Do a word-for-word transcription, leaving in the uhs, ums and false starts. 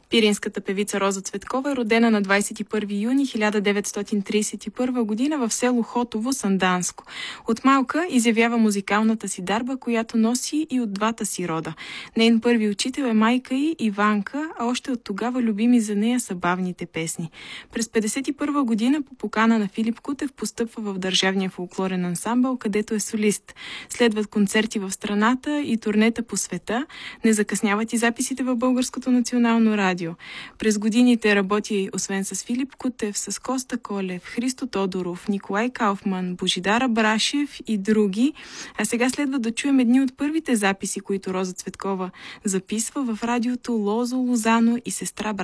Пиринската певица Роза Цветкова е родена на двадесет и първи юни хиляда деветстотин тридесет и първа година в село Хотово, Санданско. От малка изявява музикалната си дарба, която носи и от двата си рода. Нейн първи учител е майка й Иванка, а още от тогава любими за нея са бавните песни. През петдесет и първа година по покана на Филип Кутев постъпва в Държавния фолклорен ансамбъл, където е солист. Следват концерти в страната и турнета по света. Не закъсняват и записите в Българското национално радио. През годините работи освен с Филип Кутев, с Коста Колев, Христо Тодоров, Николай Кауфман, Божидар Абрашев и други. А сега следва да чуем едни от първите записи, които Роза Цветкова записва в радиото Лозо, Лозано и сестра Брат.